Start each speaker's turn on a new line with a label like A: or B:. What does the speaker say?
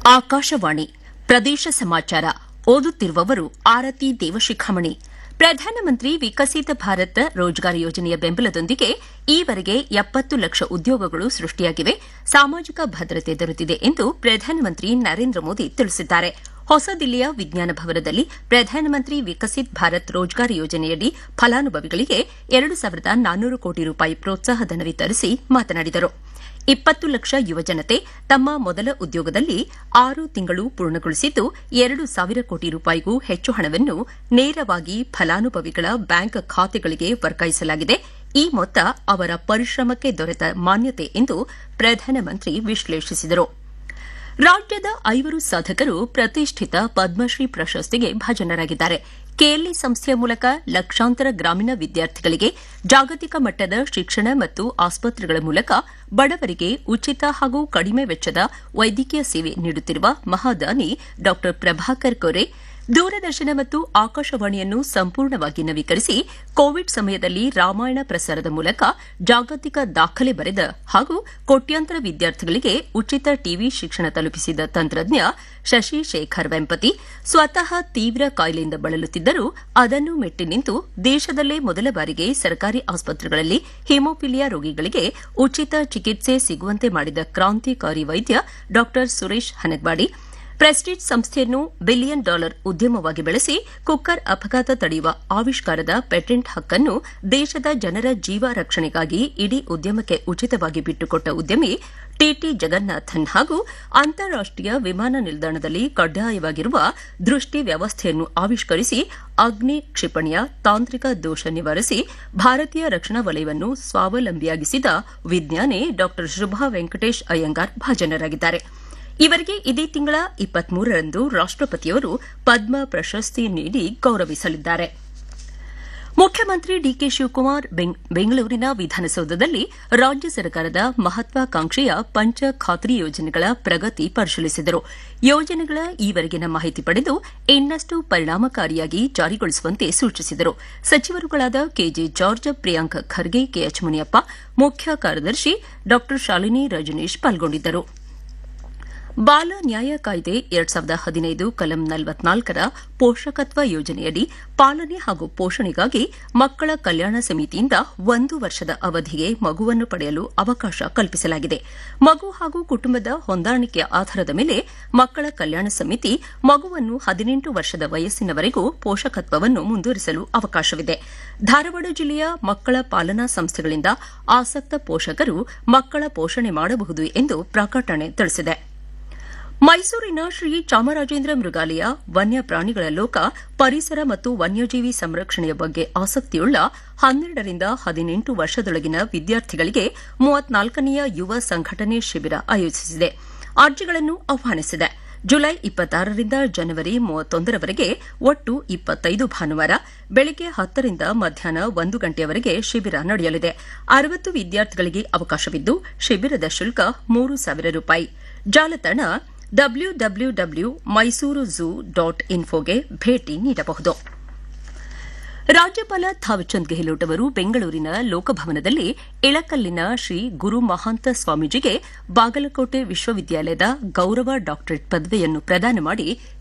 A: ಆಕಾಶವಾಣಿ ಪ್ರದೇಶ ಸಮಾಚಾರ ಓದುತ್ತಿರುವವರು ಆರತಿ ದೇವಶಿಖಾಮಣಿ. ಪ್ರಧಾನಮಂತ್ರಿ ವಿಕಸಿತ ಭಾರತ ರೋಜ್ಗಾರ್ ಯೋಜನೆಯ ಬೆಂಬಲದೊಂದಿಗೆ ಈವರೆಗೆ 70 ಲಕ್ಷ ಉದ್ಯೋಗಗಳು ಸೃಷ್ಟಿಯಾಗಿವೆ, ಸಾಮಾಜಿಕ ಭದ್ರತೆ ದೊರೆತಿದೆ ಎಂದು ಪ್ರಧಾನಮಂತ್ರಿ ನರೇಂದ್ರ ಮೋದಿ ತಿಳಿಸಿದ್ದಾರೆ. ಹೊಸ ದಿಲ್ಲಿಯ ವಿಜ್ಞಾನ ಭವನದಲ್ಲಿ ಪ್ರಧಾನಮಂತ್ರಿ ವಿಕಸಿತ್ ಭಾರತ್ ರೋಜ್ಗಾರ್ ಯೋಜನೆಯಡಿ ಫಲಾನುಭವಿಗಳಿಗೆ 2,400 ಕೋಟಿ ರೂಪಾಯಿ ಪ್ರೋತ್ಸಾಹಧನ ವಿತರಿಸಿ ಮಾತನಾಡಿದರು. 20 ಲಕ್ಷ ಯುವಜನತೆ ತಮ್ಮ ಮೊದಲ ಉದ್ಯೋಗದಲ್ಲಿ 6 ತಿಂಗಳು ಪೂರ್ಣಗೊಳಿಸಿದ್ದು 2,000 ಕೋಟಿ ರೂಪಾಯಿಗೂ ಹೆಚ್ಚು ಹಣವನ್ನು ನೇರವಾಗಿ ಫಲಾನುಭವಿಗಳ ಬ್ಯಾಂಕ್ ಖಾತೆಗಳಿಗೆ ವರ್ಗಾಯಿಸಲಾಗಿದೆ. ಈ ಮೊತ್ತ ಅವರ ಪರಿಶ್ರಮಕ್ಕೆ ದೊರೆತ ಮಾನ್ಯತೆ ಎಂದು ಪ್ರಧಾನಮಂತ್ರಿ ವಿಶ್ಲೇಷಿಸಿದರು. ರಾಜ್ಯದ 5 ಸಾಧಕರು ಪ್ರತಿಷ್ಠಿತ ಪದ್ಮಶ್ರೀ ಪ್ರಶಸ್ತಿಗೆ ಭಾಜನರಾಗಿದ್ದಾರೆ. ಕೆಎಲ್ಇ ಸಂಸ್ಥೆಯ ಮೂಲಕ ಲಕ್ಷಾಂತರ ಗ್ರಾಮೀಣ ವಿದ್ಯಾರ್ಥಿಗಳಿಗೆ ಜಾಗತಿಕ ಮಟ್ಟದ ಶಿಕ್ಷಣ ಮತ್ತು ಆಸ್ಪತ್ರೆಗಳ ಮೂಲಕ ಬಡವರಿಗೆ ಉಚಿತ ಹಾಗೂ ಕಡಿಮೆ ವೆಚ್ಚದ ವೈದ್ಯಕೀಯ ಸೇವೆ ನೀಡುತ್ತಿರುವ ಮಹಾದಾನಿ ಡಾ ಪ್ರಭಾಕರ್ ಕೋರೆ ದೂರದರ್ಶನ ಮತ್ತು ಆಕಾಶವಾಣಿಯನ್ನು ಸಂಪೂರ್ಣವಾಗಿ ನವೀಕರಿಸಿ ಕೋವಿಡ್ ಸಮಯದಲ್ಲಿ ರಾಮಾಯಣ ಪ್ರಸಾರದ ಮೂಲಕ ಜಾಗತಿಕ ದಾಖಲೆ ಬರೆದ ಹಾಗೂ ಕೋಟ್ಯಾಂತರ ವಿದ್ಯಾರ್ಥಿಗಳಿಗೆ ಉಚಿತ ಟಿವಿ ಶಿಕ್ಷಣ ತಲುಪಿಸಿದ ತಂತ್ರಜ್ಞ ಶಶಿ ಶೇಖರ್ ವೆಂಪತಿ ಸ್ವತಃ ತೀವ್ರ ಕಾಯಿಲೆಯಿಂದ ಬಳಲುತ್ತಿದ್ದರೂ ಅದನ್ನು ಮೆಟ್ಟಿ ನಿಂತು ದೇಶದಲ್ಲೇ ಮೊದಲ ಬಾರಿಗೆ ಸರ್ಕಾರಿ ಆಸ್ಪತ್ರೆಗಳಲ್ಲಿ ಹಿಮೋಫಿಲಿಯಾ ರೋಗಿಗಳಿಗೆ ಉಚಿತ ಚಿಕಿತ್ಸೆ ಸಿಗುವಂತೆ ಮಾಡಿದ ಕ್ರಾಂತಿಕಾರಿ ವೈದ್ಯ ಡಾ ಸುರೇಶ್ ಹನಗ್ವಾಡಿ ಪ್ರೆಸ್ಟೀಜ್ ಸಂಸ್ಥೆಯನ್ನು $1 ಬಿಲಿಯನ್ ಉದ್ಯಮವಾಗಿ ಬೆಳೆಸಿ ಕುಕ್ಕರ್ ಅಪಘಾತ ತಡೆಯುವ ಆವಿಷ್ಕಾರದ ಪೇಟೆಂಟ್ ಹಕ್ಕನ್ನು ದೇಶದ ಜನರ ಜೀವ ರಕ್ಷಣೆಗಾಗಿ ಇಡೀ ಉದ್ಯಮಕ್ಕೆ ಉಚಿತವಾಗಿ ಬಿಟ್ಟುಕೊಟ್ಟ ಉದ್ಯಮಿ ಟಿಟಿ ಜಗನ್ನಾಥನ್ ಹಾಗೂ ಅಂತಾರಾಷ್ಟೀಯ ವಿಮಾನ ನಿಲ್ದಾಣದಲ್ಲಿ ಕಡ್ಡಾಯವಾಗಿರುವ ದೃಷ್ಟಿ ವ್ಯವಸ್ಥೆಯನ್ನು ಆವಿಷ್ಕರಿಸಿ ಅಗ್ನಿ ಕ್ಷಿಪಣಿಯ ತಾಂತ್ರಿಕ ದೋಷ ನಿವಾರಿಸಿ ಭಾರತೀಯ ರಕ್ಷಣಾ ವಲಯವನ್ನು ಸ್ವಾವಲಂಬಿಯಾಗಿಸಿದ ವಿಜ್ಞಾನಿ ಡಾ ಶುಭಾ ವೆಂಕಟೇಶ್ ಅಯ್ಯಂಗಾರ್ ಭಾಜನರಾಗಿದ್ದಾರೆ. ಇವರಿಗೆ ಇದೇ ತಿಂಗಳ 23ರಂದು ರಾಷ್ಟಪತಿಯವರು ಪದ್ಮ ಪ್ರಶಸ್ತಿ ನೀಡಿ ಗೌರವಿಸಲಿದ್ದಾರೆ. ಮುಖ್ಯಮಂತ್ರಿ ಡಿಕೆ ಶಿವಕುಮಾರ್ ಬೆಂಗಳೂರಿನ ವಿಧಾನಸೌಧದಲ್ಲಿ ರಾಜ್ಯ ಸರ್ಕಾರದ ಮಹತ್ವಾಕಾಂಕ್ಷೆಯ ಪಂಚ ಖಾತ್ರಿ ಯೋಜನೆಗಳ ಪ್ರಗತಿ ಪರಿಶೀಲಿಸಿದರು. ಯೋಜನೆಗಳ ಈವರೆಗಿನ ಮಾಹಿತಿ ಪಡೆದು ಇನ್ನಷ್ಟು ಪರಿಣಾಮಕಾರಿಯಾಗಿ ಜಾರಿಗೊಳಿಸುವಂತೆ ಸೂಚಿಸಿದರು. ಸಚಿವರುಗಳಾದ K J George, Priyank Kharge, K H Muniyappa, ಮುಖ್ಯ ಕಾರ್ಯದರ್ಶಿ ಡಾ ಶಾಲಿನಿ ರಜನೀಶ್ ಪಾಲ್ಗೊಂಡಿದ್ದರು. ಬಾಲ ನ್ಯಾಯ ಕಾಯ್ದೆ 2015 ಕಲಂ 44ರ ಪೋಷಕತ್ವ ಯೋಜನೆಯಡಿ ಪಾಲನೆ ಹಾಗೂ ಪೋಷಣೆಗಾಗಿ ಮಕ್ಕಳ ಕಲ್ಯಾಣ ಸಮಿತಿಯಿಂದ 1 ವರ್ಷದ ಅವಧಿಗೆ ಮಗುವನ್ನು ಪಡೆಯಲು ಅವಕಾಶ ಕಲ್ಪಿಸಲಾಗಿದೆ. ಮಗು ಹಾಗೂ ಕುಟುಂಬದ ಹೊಂದಾಣಿಕೆಯ ಆಧಾರದ ಮೇಲೆ ಮಕ್ಕಳ ಕಲ್ಯಾಣ ಸಮಿತಿ ಮಗುವನ್ನು 18 ವರ್ಷದ ವಯಸ್ಸಿನವರೆಗೂ ಪೋಷಕತ್ವವನ್ನು ಮುಂದುವರಿಸಲು ಅವಕಾಶವಿದೆ. ಧಾರವಾಡ ಜಿಲ್ಲೆಯ ಮಕ್ಕಳ ಪಾಲನಾ ಸಂಸ್ಥೆಗಳಿಂದ ಆಸಕ್ತ ಪೋಷಕರು ಮಕ್ಕಳ ಪೋಷಣೆ ಮಾಡಬಹುದು ಎಂದು ಪ್ರಕಟಣೆ ತಿಳಿಸಿದೆ. ಮೈಸೂರಿನ ಶ್ರೀ ಚಾಮರಾಜೇಂದ್ರ ಮೃಗಾಲಯ ವನ್ಯಪ್ರಾಣಿಗಳ ಲೋಕ, ಪರಿಸರ ಮತ್ತು ವನ್ಯಜೀವಿ ಸಂರಕ್ಷಣೆಯ ಬಗ್ಗೆ ಆಸಕ್ತಿಯುಳ್ಳ 12 ರಿಂದ 18 ವರ್ಷದೊಳಗಿನ ವಿದ್ಯಾರ್ಥಿಗಳಿಗೆ 34ನೇ ಯುವ ಸಂಘಟನೆ ಶಿಬಿರ ಆಯೋಜಿಸಿದೆ. ಅರ್ಜಿಗಳನ್ನು ಆಹ್ವಾನಿಸಿದೆ. ಜುಲೈ 26ರಿಂದ ಜನವರಿ 31ರವರೆಗೆ ಒಟ್ಟು 25 ಭಾನುವಾರ ಬೆಳಗ್ಗೆ 10 ರಿಂದ ಮಧ್ಯಾಹ್ನ 1 ಗಂಟೆಯವರೆಗೆ ಶಿಬಿರ ನಡೆಯಲಿದೆ. 60 ವಿದ್ಯಾರ್ಥಿಗಳಿಗೆ ಅವಕಾಶವಿದ್ದು ಶಿಬಿರದ ಶುಲ್ಕ ₹3,000. ಜಾಲತಾಣ www.mysuruzoo.info ಗೆ ಭೇಟಿ ನೀಡಬಹುದು. ರಾಜ್ಯಪಾಲ ಥಾವರ್ಚಂದ್ ಗೆಹ್ಲೋಟ್ ಅವರು ಬೆಂಗಳೂರಿನ ಲೋಕಭವನದಲ್ಲಿ ಇಳಕಲ್ಲಿನ ಶ್ರೀ ಗುರು ಮಹಾಂತ ಸ್ವಾಮೀಜಿಗೆ ಬಾಗಲಕೋಟೆ ವಿಶ್ವವಿದ್ಯಾಲಯದ ಗೌರವ ಡಾಕ್ಟರೇಟ್ ಪದವಿಯನ್ನು ಪ್ರದಾನ ಮಾಡಿ